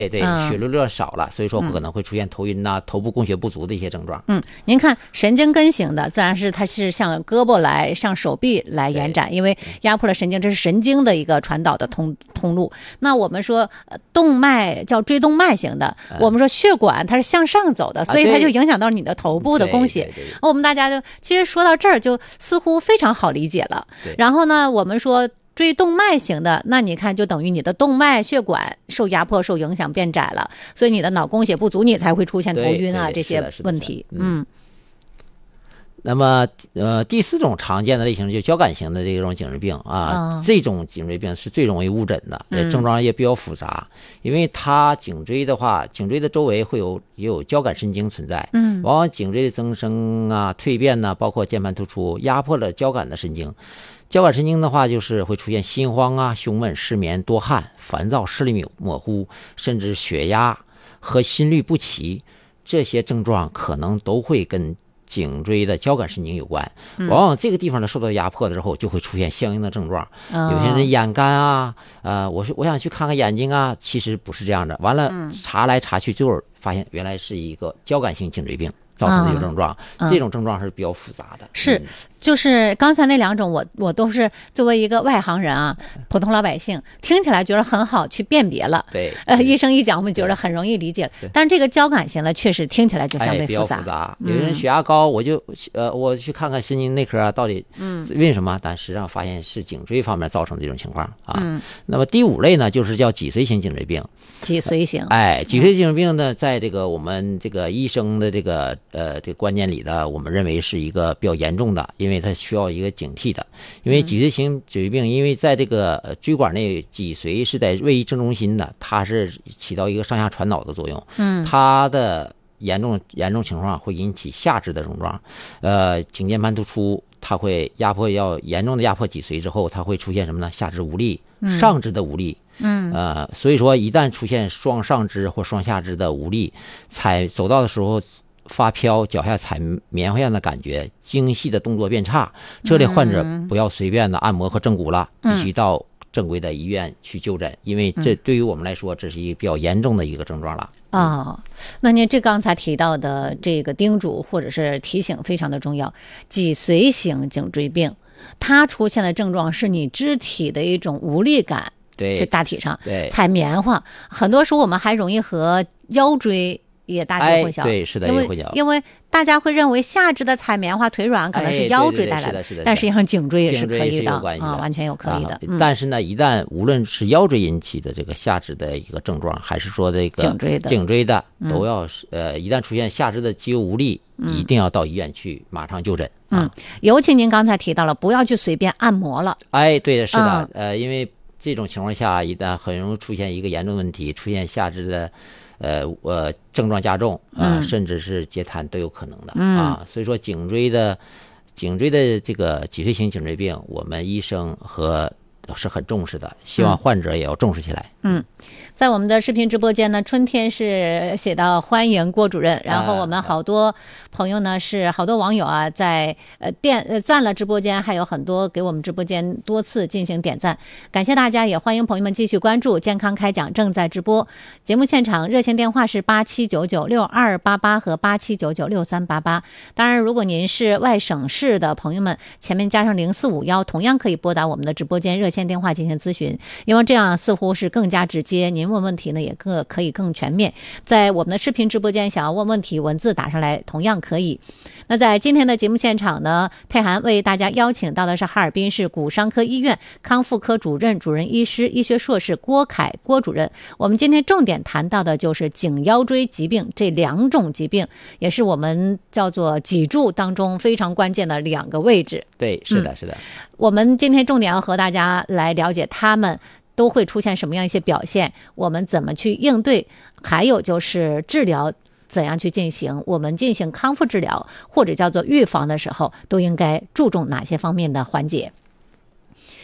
对，血流量少了，所以说可能会出现头晕头部供血不足的一些症状。 您看神经根型的，自然是它是向胳膊来、向手臂来延展，因为压迫了神经，这是神经的一个传导的通路。那我们说动脉叫椎动脉型的，我们说血管它是向上走的，所以它就影响到你的头部的供血。我们大家就其实说到这儿就似乎非常好理解了。然后呢，我们说椎动脉型的，那你看就等于你的动脉血管受压迫、受影响变窄了，所以你的脑供血不足，你才会出现头晕这些问题。 那么第4种常见的类型就是交感型的这种颈椎病这种颈椎病是最容易误诊的，症状也比较复杂，因为它颈椎的话，颈椎的周围也有交感神经存在，往往颈椎的增生蜕变包括键盘突出，压迫了交感的神经。交感神经的话，就是会出现心慌胸闷、失眠、多汗、烦躁、视力模糊，甚至血压和心律不齐，这些症状可能都会跟颈椎的交感神经有关。往往这个地方呢受到压迫的时候，就会出现相应的症状。有些人眼干我想去看看眼睛其实不是这样的。完了查来查去，最后发现原来是一个交感性颈椎病造成的一个症状。这种症状是比较复杂的。 是。就是刚才那2种我都是作为一个外行人普通老百姓听起来觉得很好去辨别了。 对， 医生一讲我们觉得很容易理解了。但是这个交感型的确实听起来就相对比较复杂。有人血压高，我去看看神经内科到底为什么，但实际上发现是颈椎方面造成的这种情况那么第5类呢，就是叫脊髓型颈椎病。 脊髓型， 脊髓颈椎病呢，在这个我们这个医生的这个观念里的，我们认为是一个比较严重的，因为它需要一个警惕的。因为脊髓型颈椎病，因为在这个椎管内，脊髓是在位于正中心的，它是起到一个上下传导的作用。它的严重情况会引起下肢的症状，颈键盘突出，它会严重的压迫脊髓之后，它会出现什么呢？下肢无力，上肢的无力。所以说一旦出现双上肢或双下肢的无力，走道的时候发飘，脚下踩棉花样的感觉，精细的动作变差，这类患者不要随便的按摩和正骨了，必须到正规的医院去就诊，因为这对于我们来说，这是一个比较严重的一个症状了。 那您这刚才提到的这个叮嘱或者是提醒非常的重要。脊髓型颈椎病，它出现的症状是你肢体的一种无力感，是大体上踩棉花，很多时候我们还容易和腰椎也大体混淆。 对，是的，也混淆。 因为大家会认为下肢的踩棉花腿软可能是腰椎带来的，但实际上颈椎也是可以的完全有可以的。 但是呢，一旦无论是腰椎引起的这个下肢的一个症状，还是说这个颈椎的都要一旦出现下肢的肌肉无力，一定要到医院去马上就诊。 尤其您刚才提到了，不要去随便按摩了。 对的，是的。因为这种情况下，一旦很容易出现一个严重问题，出现下肢的症状加重甚至是截瘫都有可能的所以说颈椎的这个脊髓型颈椎病，我们医生是很重视的，希望患者也要重视起来。 在我们的视频直播间呢，春天是写到欢迎郭主任，然后我们好多朋友呢是好多网友在赞了直播间，还有很多给我们直播间多次进行点赞，感谢大家，也欢迎朋友们继续关注健康开讲正在直播。节目现场热线电话是87996288和87996388。当然，如果您是外省市的朋友们，前面加上0451，同样可以拨打我们的直播间热线电话进行咨询，因为这样似乎是更加直接，您问问题呢也可以更全面。在我们的视频直播间想要问问题，文字打上来同样可以。那在今天的节目现场呢，佩涵为大家邀请到的是哈尔滨市骨伤科医院康复科主任医师、医学硕士郭凯郭主任。我们今天重点谈到的就是颈腰椎疾病，这2种疾病也是我们叫做脊柱当中非常关键的2个位置。 对，是的，是的。 我们今天重点要和大家来了解他们都会出现什么样一些表现，我们怎么去应对，还有就是治疗怎样去进行，我们进行康复治疗或者叫做预防的时候都应该注重哪些方面的环节。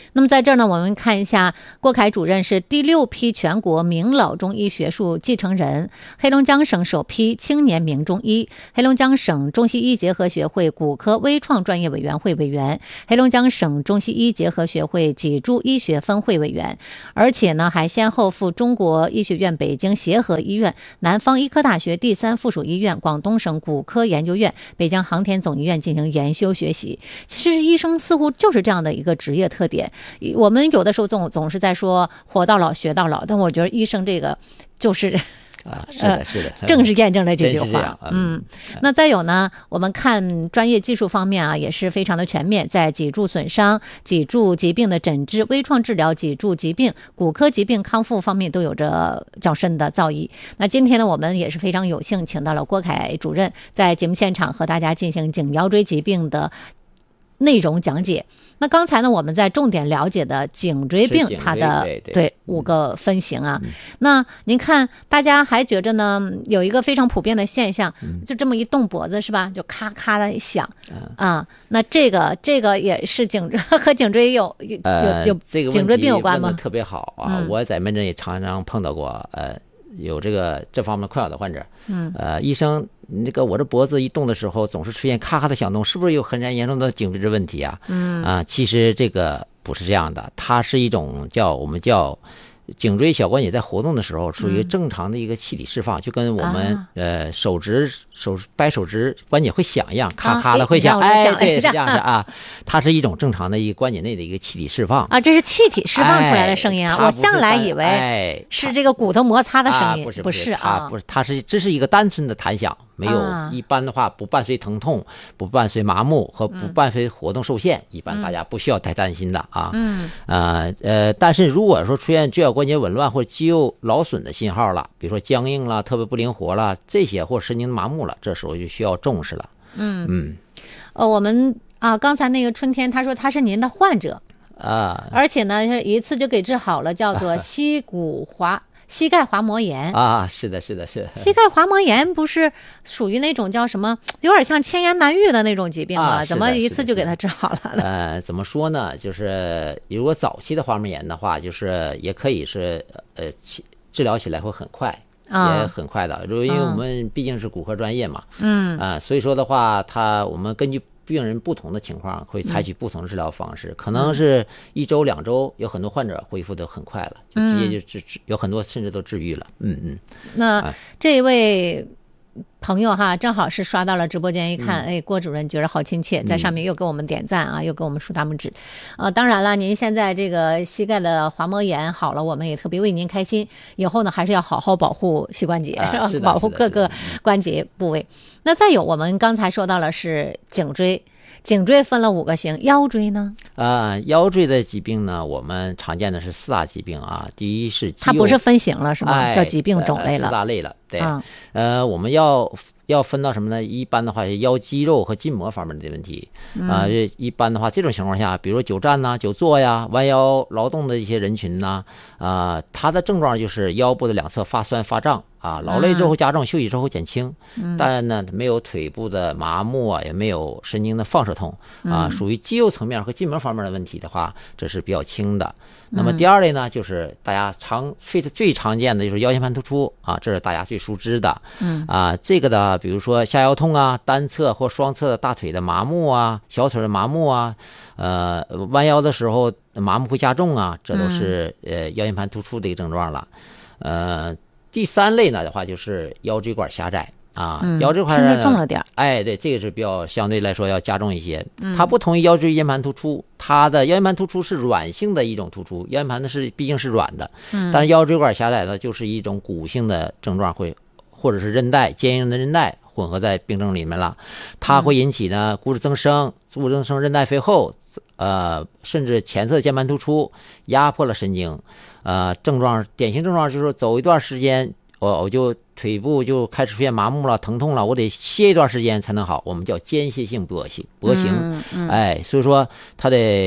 那么在这儿呢，我们看一下，郭凯主任是第6批全国名老中医学术继承人，黑龙江省首批青年名中医，黑龙江省中西医结合学会骨科微创专业委员会委员，黑龙江省中西医结合学会脊柱医学分会委员，而且呢还先后赴中国医学院北京协和医院、南方医科大学第3附属医院、广东省骨科研究院、北江航天总医院进行研修学习。其实医生似乎就是这样的一个职业特点。我们有的时候总是在说活到老学到老，但我觉得医生这个就是是的，是的， 正是验证了这句话。 嗯， 那再有呢，我们看专业技术方面啊，也是非常的全面，在脊柱损伤、脊柱疾病的诊治、微创治疗、脊柱疾病、骨科疾病康复方面都有着较深的造诣。那今天呢，我们也是非常有幸请到了郭凯主任，在节目现场和大家进行颈腰椎疾病的内容讲解。那刚才呢，我们在重点了解的颈椎病它的对5个分型啊。那您看，大家还觉着呢，有一个非常普遍的现象，就这么一动脖子是吧，就咔咔的响啊。那这个也是和颈椎有这个颈椎病有关吗？ 特别好啊，我在门诊也常常碰到过有这方面困扰的患者。医生，我这脖子一动的时候总是出现咔咔的响动，是不是有很严重的颈椎问题啊？其实这个不是这样的，它是一种我们叫颈椎小关节在活动的时候属于正常的一个气体释放，就跟我们掰手指关节会响一样，咔咔的会响。对，是这样的啊。它是一种正常的一个关节内的一个气体释放啊， 这是气体释放出来的声音啊。我向来以为是这个骨头摩擦的声音，不是啊， 这是一个单纯的弹响。没有，一般的话不伴随疼痛，不伴随麻木和不伴随活动受限，一般大家不需要太担心的啊。但是如果说出现椎小关节紊乱或者肌肉劳损的信号了，比如说僵硬了、特别不灵活了，这些或神经麻木了，这时候就需要重视了。 我们刚才那个春天他说他是您的患者而且呢一次就给治好了，叫做膝盖滑膜炎是的。 膝盖滑膜炎不是属于那种叫什么，有点像千言难愈的那种疾病吗？怎么一次就给他治好了呢？ 怎么说呢？就是如果早期的滑膜炎的话，就是也可以是治疗起来会很快，也很快的。因为我们毕竟是骨科专业嘛，所以说的话，我们根据病人不同的情况会采取不同的治疗方式，可能是1周2周，有很多患者恢复得很快了，就直接就有很多甚至都治愈了。 那这一位朋友正好是刷到了直播间，一看，郭主任觉得好亲切，在上面又给我们点赞又给我们竖大拇指当然了，您现在这个膝盖的滑膜炎好了，我们也特别为您开心。以后呢，还是要好好保护膝关节，保护各个关节部位。那再有，我们刚才说到了是颈椎。颈椎分了5个型，腰椎呢？ 腰椎的疾病呢，我们常见的是4大疾病啊。第一是它不是分型了是吗？叫疾病种类了。4 大类了，对。我们要分到什么呢？一般的话，腰肌肉和筋膜方面的问题一般的话，这种情况下，比如说久站久坐呀、弯腰劳动的一些人群它的症状就是腰部的2侧发酸发胀劳累之后加重，休息之后减轻，但呢没有腿部的麻木也没有神经的放射痛属于肌肉层面和筋膜方面的问题的话，这是比较轻的。那么第2类呢，就是大家最常见的就是腰间盘突出这是大家最熟知的这个的，比如说下腰痛单侧或双侧的大腿的麻木小腿的麻木弯腰的时候麻木会加重这都是腰间盘突出的一个症状了。第3类呢的话就是腰椎管狭窄腰椎管听着重了点。 对，这个是比较相对来说要加重一些。它不同于腰椎间盘突出，它的腰间盘突出是软性的一种突出，腰间盘毕竟是软的，但是腰椎管狭窄呢就是一种骨性的症状，或者是坚硬的韧带混合在病症里面了。它会引起呢骨质增生、韧带肥厚，甚至前侧键盘突出，压迫了神经。典型症状就是走一段时间，我就腿部就开始出现麻木了、疼痛了，我得歇一段时间才能好，我们叫间歇性跛行。所以说它得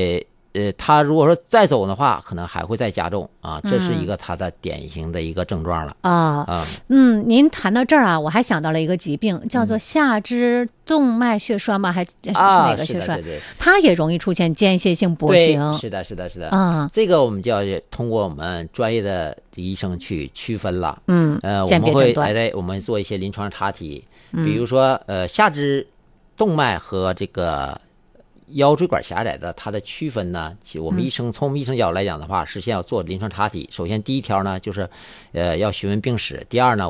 他如果说再走的话，可能还会再加重啊，这是一个他的典型的一个症状了您谈到这儿啊，我还想到了一个疾病，叫做下肢动脉血栓吗？还哪个血栓？ 对， 它也容易出现间歇性跛行。 是的这个我们就要通过我们专业的医生去区分了。我们会我们做一些临床查体，比如说下肢动脉和这个腰椎管狭窄的，它的区分呢，我们从我们医生角度来讲的话，是先要做临床查体。首先第一条呢，就是要询问病史；第二呢，